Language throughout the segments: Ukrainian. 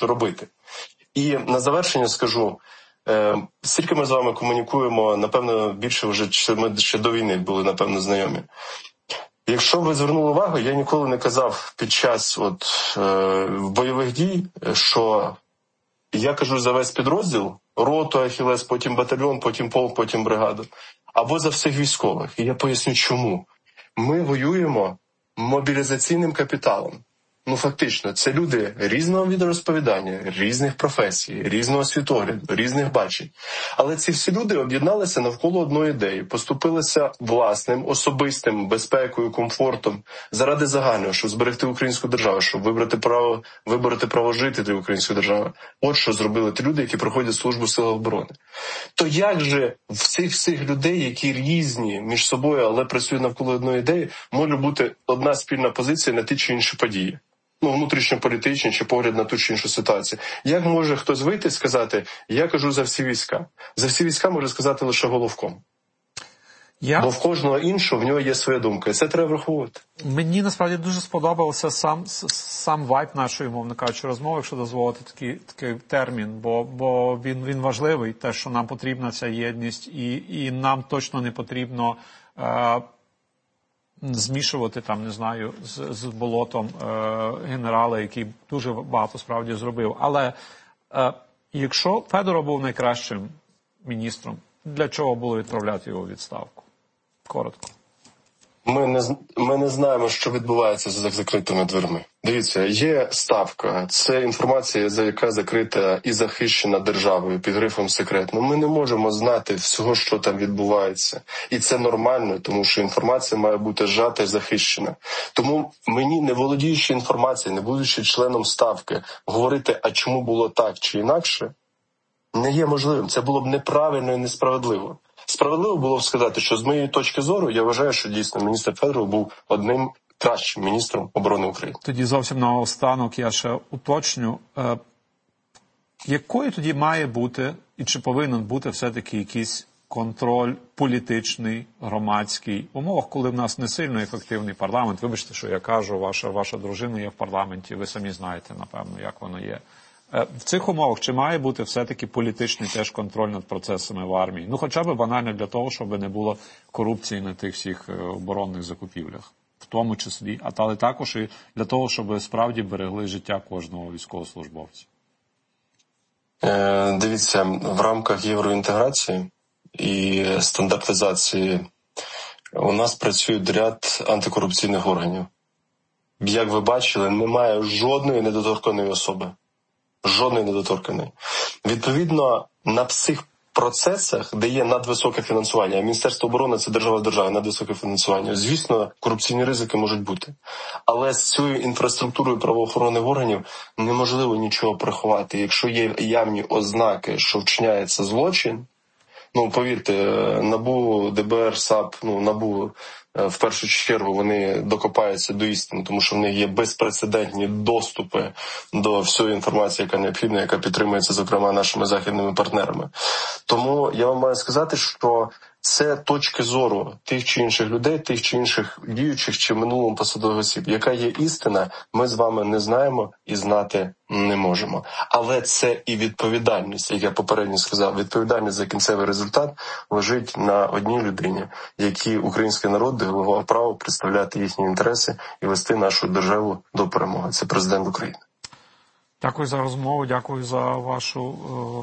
робити. І на завершення скажу, стільки ми з вами комунікуємо, напевно, більше вже, ми ще до війни були, напевно, знайомі. Якщо ви звернули увагу, я ніколи не казав під час бойових дій, що я кажу за весь підрозділ, роту, ахілес, потім батальйон, потім полк, потім бригаду, або за всіх військових. І я поясню, чому. Ми воюємо мобілізаційним капіталом. Фактично, це люди різного відрозповідання, різних професій, різного світогляду, різних бачень. Але ці всі люди об'єдналися навколо одної ідеї, поступилися власним, особистим, безпекою, комфортом заради загального, щоб зберегти українську державу, щоб вибороти право жити для української держави. От що зробили ті люди, які проходять службу в силах оборони. То як же в цих всіх людей, які різні між собою, але працюють навколо одної ідеї, може бути одна спільна позиція на ті чи інші події? Внутрішньополітичні чи погляд на ту чи іншу ситуацію. Як може хтось вийти і сказати, я кажу за всі війська? За всі війська може сказати лише головком. Бо в кожного іншого в нього є своя думка, і це треба враховувати. Мені, насправді, дуже сподобався сам вайб нашої, мовно кажучи, розмови, якщо дозволити такий термін, бо він важливий, те, що нам потрібна ця єдність, і нам точно не потрібно змішувати, з болотом генерала, який дуже багато справді зробив. Але якщо Федоров був найкращим міністром, для чого було відправляти його у відставку? Коротко. Ми не знаємо, що відбувається за закритими дверми. Дивіться, є ставка. Це інформація, яка закрита і захищена державою під грифом «секретно». Ми не можемо знати всього, що там відбувається. І це нормально, тому що інформація має бути зжата і захищена. Тому мені, не володіючи інформацією, не будучи членом ставки, говорити, а чому було так чи інакше, не є можливим. Це було б неправильно і несправедливо. Справедливо було б сказати, що з моєї точки зору, я вважаю, що дійсно міністр Федоров був одним кращим міністром оборони України. Тоді зовсім наостанок я ще уточню. Якою тоді має бути, і чи повинен бути все-таки якийсь контроль політичний, громадський, в умовах, коли в нас не сильно ефективний парламент? Вибачте, що я кажу, ваша дружина є в парламенті, ви самі знаєте, напевно, як воно є. В цих умовах чи має бути все-таки політичний теж контроль над процесами в армії? Хоча б банально для того, щоб не було корупції на тих всіх оборонних закупівлях, в тому числі, але також і для того, щоб справді берегли життя кожного військовослужбовця. Дивіться, в рамках євроінтеграції і стандартизації у нас працює ряд антикорупційних органів. Як ви бачили, немає жодної недоторканої особи. Жодної недоторканої. Відповідно, на всіх процесах, де є надвисоке фінансування, а Міністерство оборони – це держава в державі, надвисоке фінансування, звісно, корупційні ризики можуть бути. Але з цією інфраструктурою правоохоронних органів неможливо нічого приховати. Якщо є явні ознаки, що вчиняється злочин, повірте, НАБУ, ДБР, САП, НАБУ, в першу чергу вони докопаються до істини, тому що в них є безпрецедентні доступи до всієї інформації, яка необхідна, яка підтримується, зокрема, нашими західними партнерами. Тому я вам маю сказати, що це точки зору тих чи інших людей, тих чи інших діючих чи минулому посадових осіб. Яка є істина, ми з вами не знаємо і знати не можемо. Але це і відповідальність, як я попередньо сказав, відповідальність за кінцевий результат лежить на одній людині, якій український народ делегував право представляти їхні інтереси і вести нашу державу до перемоги. Це президент України. Дякую за розмову, дякую за вашу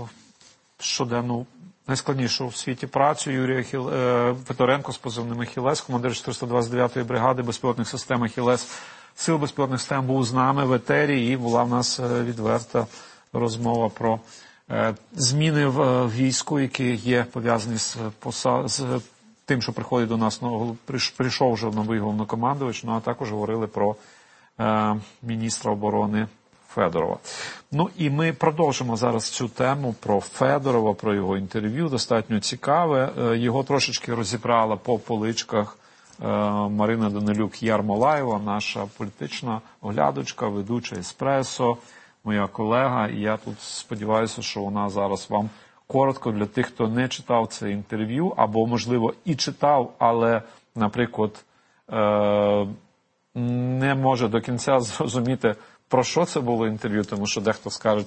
щоденну найскладнішу в світі працю. Юрій Федоренко з позивним «Ахілес», командир 429-ї бригади безпілотних систем «Ахілес» Сил безпілотних систем, був з нами в етері, і була в нас відверта розмова про зміни в війську, які є пов'язані з тим, що приходить до нас, прийшов вже новий головнокомандувач, а також говорили про міністра оборони Федорова. І ми продовжимо зараз цю тему про Федорова, про його інтерв'ю, достатньо цікаве. Його трошечки розібрала по поличках Марина Данилюк-Ярмолаєва, наша політична оглядачка, ведуча «Еспресо», моя колега. І я тут сподіваюся, що вона зараз вам коротко для тих, хто не читав це інтерв'ю, або, можливо, і читав, але, наприклад, не може до кінця зрозуміти, про що це було інтерв'ю, тому що дехто скаже,